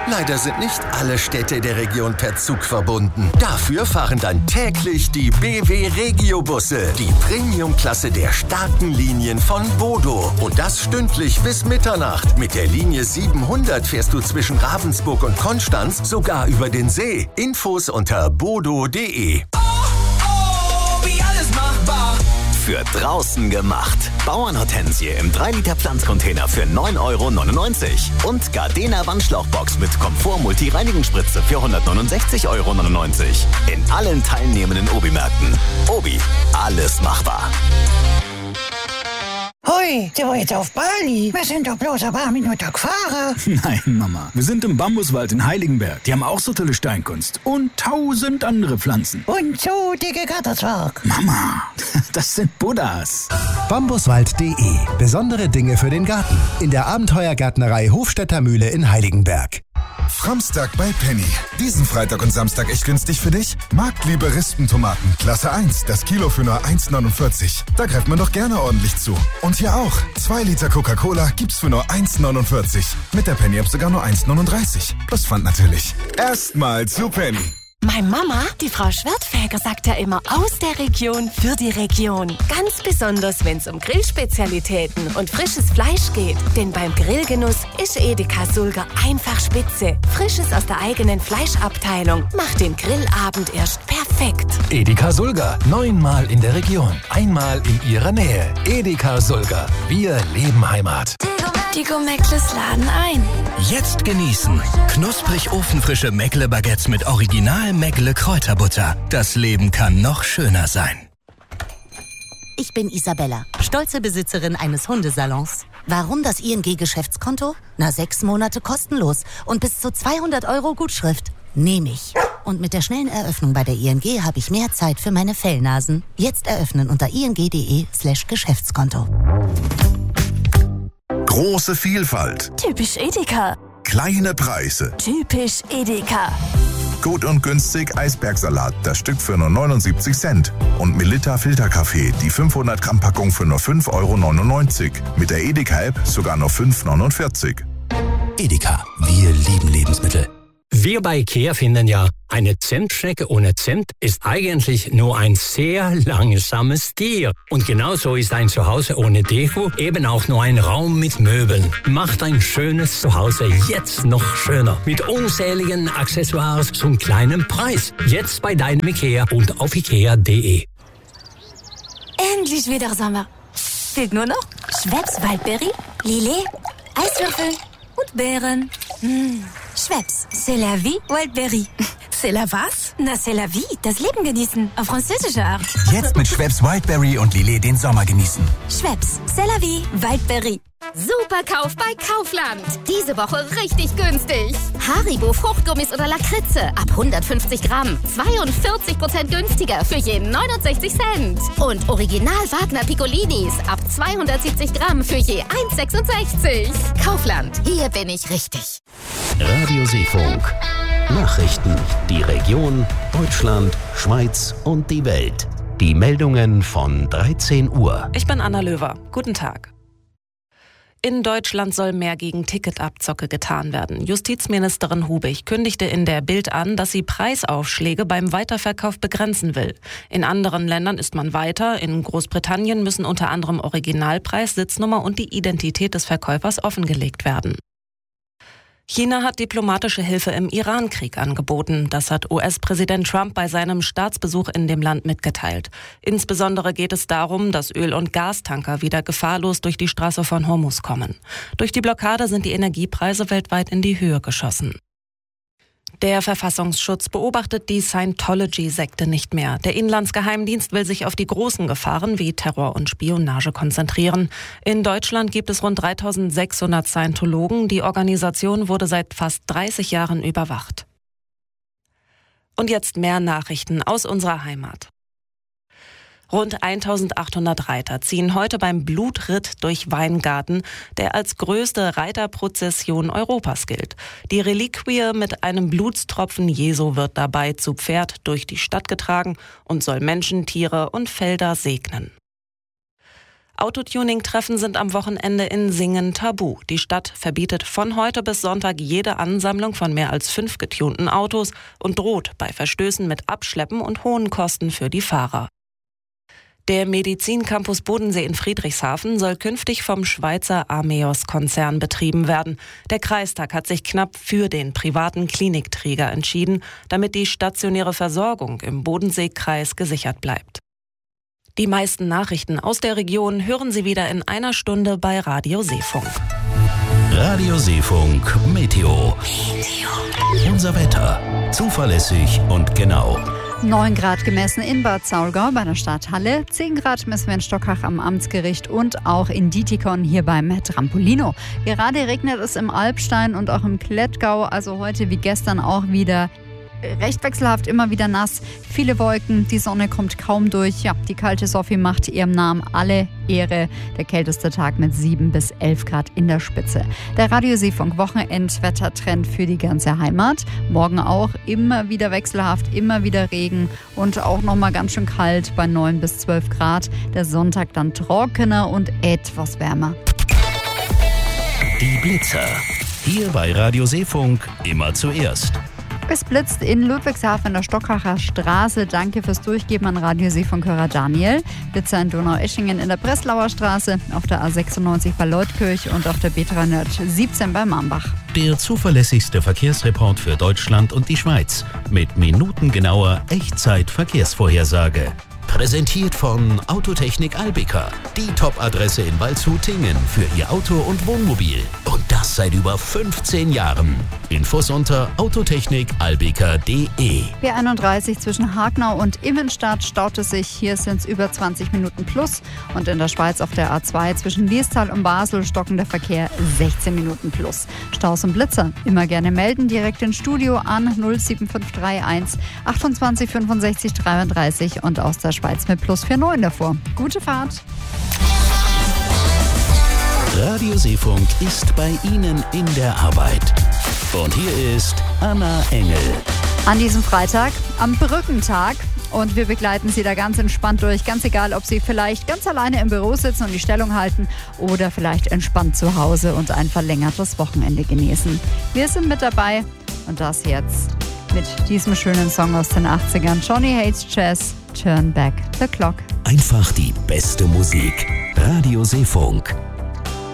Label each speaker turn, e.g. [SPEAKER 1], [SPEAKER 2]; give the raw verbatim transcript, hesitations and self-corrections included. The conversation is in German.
[SPEAKER 1] Leider sind nicht alle Städte der Region per Zug verbunden. Dafür fahren dann täglich die B W Regio-Busse, die Premium-Klasse der starken Linien von Bodo. Und das stündlich bis Mitternacht. Mit der Linie siebenhundert fährst du zwischen Ravensburg und Konstanz sogar über den See. Infos unter bodo punkt de.
[SPEAKER 2] Oh, oh, wie alles machbar.
[SPEAKER 3] Für draußen gemacht. Bauernhortensie im drei Liter Pflanzcontainer für neun Euro neunundneunzig. Und Gardena Wandschlauchbox mit Komfort-Multi-Reinigungsspritze für hundertneunundsechzig Euro neunundneunzig. In allen teilnehmenden Obi-Märkten. Obi, alles machbar.
[SPEAKER 4] Hui, sind wir jetzt auf Bali? Wir sind doch bloß ein paar Minuten gefahren.
[SPEAKER 5] Nein, Mama, wir sind im Bambuswald in Heiligenberg. Die haben auch so tolle Steinkunst und tausend andere Pflanzen.
[SPEAKER 4] Und so dicke Gatterzwerg.
[SPEAKER 5] Mama, das sind Buddhas.
[SPEAKER 6] Bambuswald punkt de. Besondere Dinge für den Garten. In der Abenteuergärtnerei Hofstädter Mühle in Heiligenberg.
[SPEAKER 7] Framstag bei Penny. Diesen Freitag und Samstag echt günstig für dich? Marktliebe Rispentomaten, Klasse eins, das Kilo für nur eins neunundvierzig. Da greift man doch gerne ordentlich zu. Und hier auch. zwei Liter Coca-Cola gibt's für nur eins neunundvierzig. Mit der Penny-App sogar nur eins neununddreißig. Plus Pfand natürlich. Erstmal zu Penny.
[SPEAKER 8] Meine Mama, die Frau Schwertfeger, sagt ja immer aus der Region für die Region. Ganz besonders, wenn es um Grillspezialitäten und frisches Fleisch geht. Denn beim Grillgenuss ist Edeka Sulger einfach spitze. Frisches aus der eigenen Fleischabteilung macht den Grillabend erst perfekt.
[SPEAKER 9] Edeka Sulger, neunmal in der Region, einmal in ihrer Nähe. Edeka Sulger, wir leben Heimat.
[SPEAKER 8] Die Meckles laden ein.
[SPEAKER 10] Jetzt genießen. Knusprig ofenfrische Meckle-Baguettes mit Original Meckle Kräuterbutter. Das Leben kann noch schöner sein.
[SPEAKER 11] Ich bin Isabella, stolze Besitzerin eines Hundesalons. Warum das I N G-Geschäftskonto? Na, sechs Monate kostenlos und bis zu zweihundert Euro Gutschrift. Nehme ich. Und mit der schnellen Eröffnung bei der I N G habe ich mehr Zeit für meine Fellnasen. Jetzt eröffnen unter ing punkt de slash Geschäftskonto.
[SPEAKER 12] Große Vielfalt.
[SPEAKER 8] Typisch Edeka.
[SPEAKER 12] Kleine Preise.
[SPEAKER 8] Typisch Edeka.
[SPEAKER 12] Gut und günstig Eisbergsalat, das Stück für nur neunundsiebzig Cent. Und Melitta Filterkaffee, die fünfhundert Gramm Packung für nur fünf Euro neunundneunzig. Mit der Edeka-App sogar nur fünf Euro neunundvierzig.
[SPEAKER 10] Edeka, wir lieben Lebensmittel.
[SPEAKER 13] Wir bei IKEA finden ja, eine Zimtschnecke ohne Zimt ist eigentlich nur ein sehr langsames Tier. Und genauso ist ein Zuhause ohne Deko eben auch nur ein Raum mit Möbeln. Macht ein schönes Zuhause jetzt noch schöner. Mit unzähligen Accessoires zum kleinen Preis. Jetzt bei deinem IKEA und auf ikea punkt de.
[SPEAKER 8] Endlich wieder Sommer. Fehlt nur noch Schweppes Waldbeere, Lillet, Eiswürfel und Beeren. Mmh. Schweppes, c'est la vie, Wildberry.
[SPEAKER 14] C'est la was?
[SPEAKER 8] Na, c'est la vie, das Leben genießen, auf französische Art.
[SPEAKER 15] Jetzt mit Schweppes Wildberry und Lillet den Sommer genießen.
[SPEAKER 8] Schweppes, c'est la vie, Wildberry.
[SPEAKER 16] Super Kauf bei Kaufland. Diese Woche richtig günstig. Haribo Fruchtgummis oder Lakritze ab hundertfünfzig Gramm. zweiundvierzig Prozent günstiger für je neunundsechzig Cent. Und Original Wagner Piccolinis ab zweihundertsiebzig Gramm für je eins Komma sechsundsechzig. Kaufland, hier bin ich richtig.
[SPEAKER 17] Radio Seefunk. Nachrichten. Die Region, Deutschland, Schweiz und die Welt. Die Meldungen von dreizehn Uhr.
[SPEAKER 18] Ich bin Anna Löwer. Guten Tag. In Deutschland soll mehr gegen Ticketabzocke getan werden. Justizministerin Hubig kündigte in der Bild an, dass sie Preisaufschläge beim Weiterverkauf begrenzen will. In anderen Ländern ist man weiter. In Großbritannien müssen unter anderem Originalpreis, Sitznummer und die Identität des Verkäufers offengelegt werden. China hat diplomatische Hilfe im Iran-Krieg angeboten. Das hat U S-Präsident Trump bei seinem Staatsbesuch in dem Land mitgeteilt. Insbesondere geht es darum, dass Öl- und Gastanker wieder gefahrlos durch die Straße von Hormuz kommen. Durch die Blockade sind die Energiepreise weltweit in die Höhe geschossen. Der Verfassungsschutz beobachtet die Scientology-Sekte nicht mehr. Der Inlandsgeheimdienst will sich auf die großen Gefahren wie Terror und Spionage konzentrieren. In Deutschland gibt es rund dreitausendsechshundert Scientologen. Die Organisation wurde seit fast dreißig Jahren überwacht. Und jetzt mehr Nachrichten aus unserer Heimat. Rund eintausendachthundert Reiter ziehen heute beim Blutritt durch Weingarten, der als größte Reiterprozession Europas gilt. Die Reliquie mit einem Blutstropfen Jesu wird dabei zu Pferd durch die Stadt getragen und soll Menschen, Tiere und Felder segnen. Autotuning-Treffen sind am Wochenende in Singen tabu. Die Stadt verbietet von heute bis Sonntag jede Ansammlung von mehr als fünf getunten Autos und droht bei Verstößen mit Abschleppen und hohen Kosten für die Fahrer. Der Medizincampus Bodensee in Friedrichshafen soll künftig vom Schweizer Ameos-Konzern betrieben werden. Der Kreistag hat sich knapp für den privaten Klinikträger entschieden, damit die stationäre Versorgung im Bodenseekreis gesichert bleibt. Die meisten Nachrichten aus der Region hören Sie wieder in einer Stunde bei Radio Seefunk.
[SPEAKER 17] Radio Seefunk Meteo. Meteo. Unser Wetter. Zuverlässig und genau.
[SPEAKER 14] neun Grad gemessen in Bad Saulgau bei der Stadthalle, zehn Grad messen wir in Stockach am Amtsgericht und auch in Dietikon hier beim Trampolino. Gerade regnet es im Alpstein und auch im Klettgau, also heute wie gestern auch wieder recht wechselhaft, immer wieder nass, viele Wolken, die Sonne kommt kaum durch. Ja, die kalte Sophie macht ihrem Namen alle Ehre. Der kälteste Tag mit sieben bis elf Grad in der Spitze. Der Radio Seefunk Wochenendwettertrend für die ganze Heimat. Morgen auch immer wieder wechselhaft, immer wieder Regen und auch nochmal ganz schön kalt bei neun bis zwölf Grad. Der Sonntag dann trockener und etwas wärmer.
[SPEAKER 17] Die Blitzer. Hier bei Radio Seefunk immer zuerst.
[SPEAKER 14] Es blitzt in Ludwigshafen in der Stockacher Straße. Danke fürs Durchgeben an Radio Seefunkhörer Daniel. Blitzer in Donaueschingen in der Breslauer Straße, auf der A sechsundneunzig bei Leutkirch und auf der B dreihundertsiebzehn bei Mambach.
[SPEAKER 17] Der zuverlässigste Verkehrsreport für Deutschland und die Schweiz mit minutengenauer Echtzeit-Verkehrsvorhersage. Präsentiert von Autotechnik Albika, die Top-Adresse in Waldshut-Tingen für Ihr Auto- und Wohnmobil. Und das seit über fünfzehn Jahren. Infos unter autotechnik albika punkt de.
[SPEAKER 14] B einunddreißig zwischen Hagnau und Immenstadt staut es sich. Hier sind es über zwanzig Minuten plus. Und in der Schweiz auf der A zwei zwischen Liestal und Basel stockender Verkehr sechzehn Minuten plus. Staus und Blitzer immer gerne melden. Direkt ins Studio an null sieben fünf drei eins achtundzwanzig fünfundsechzig dreiunddreißig und aus der Schweiz mit plus neunundvierzig davor. Gute Fahrt!
[SPEAKER 17] Radio Seefunk ist bei Ihnen in der Arbeit. Und hier ist Anna Engel.
[SPEAKER 14] An diesem Freitag, am Brückentag. Und wir begleiten Sie da ganz entspannt durch. Ganz egal, ob Sie vielleicht ganz alleine im Büro sitzen und die Stellung halten oder vielleicht entspannt zu Hause und ein verlängertes Wochenende genießen. Wir sind mit dabei und das jetzt mit diesem schönen Song aus den achtzigern. Johnny Hates Jazz, Turn Back the Clock.
[SPEAKER 17] Einfach die beste Musik. Radio Seefunk.